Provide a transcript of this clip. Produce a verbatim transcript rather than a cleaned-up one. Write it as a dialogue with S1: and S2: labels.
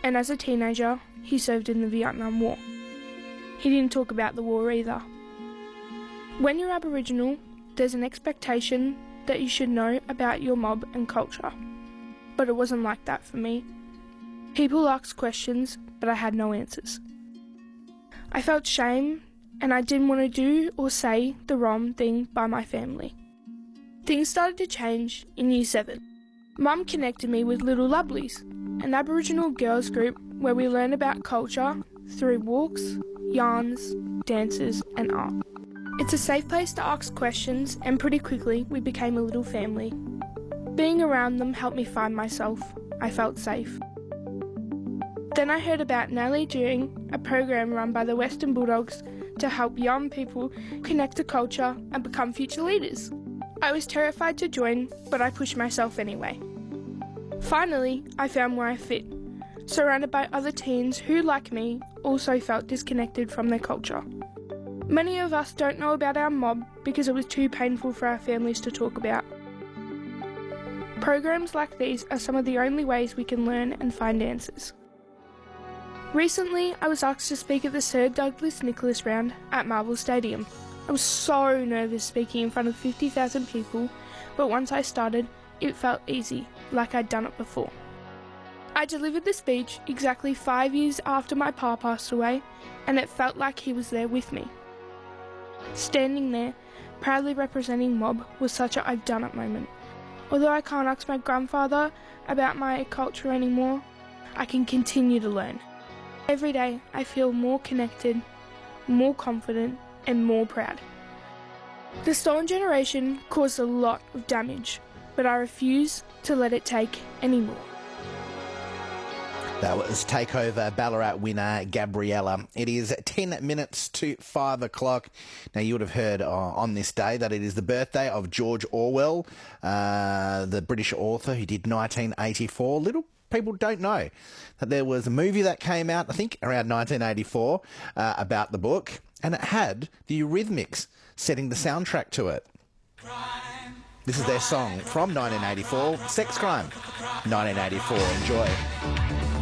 S1: and as a teenager, he served in the Vietnam War. He didn't talk about the war either. When you're Aboriginal, there's an expectation that you should know about your mob and culture. But it wasn't like that for me. People asked questions, but I had no answers. I felt shame, and I didn't want to do or say the wrong thing by my family. Things started to change in year seven. Mum connected me with Little Lovelies, an Aboriginal girls group where we learn about culture through walks, yarns, dances and art. It's a safe place to ask questions, and pretty quickly we became a little family. Being around them helped me find myself. I felt safe. Then I heard about Nellie Doing, a program run by the Western Bulldogs to help young people connect to culture and become future leaders. I was terrified to join, but I pushed myself anyway. Finally, I found where I fit, surrounded by other teens who, like me, also felt disconnected from their culture. Many of us don't know about our mob because it was too painful for our families to talk about. Programs like these are some of the only ways we can learn and find answers. Recently, I was asked to speak at the Sir Douglas Nicholas round at Marvel Stadium. I was so nervous speaking in front of fifty thousand people, but once I started, it felt easy, like I'd done it before. I delivered the speech exactly five years after my pa passed away, and it felt like he was there with me. Standing there, proudly representing mob, was such a I've done it moment. Although I can't ask my grandfather about my culture anymore, I can continue to learn. Every day I feel more connected, more confident and more proud. The Stolen Generation caused a lot of damage, but I refuse to let it take any more.
S2: That was Takeover Ballarat winner Gabriella. It is ten minutes to five o'clock. Now, you would have heard uh, on this day that it is the birthday of George Orwell, uh, the British author who did nineteen eighty-four. Little people don't know that there was a movie that came out, I think, around nineteen eighty-four uh, about the book, and it had the Eurythmics setting the soundtrack to it. Crime, this is their song from nineteen eighty-four, Sex Crime, nineteen eighty-four. Enjoy.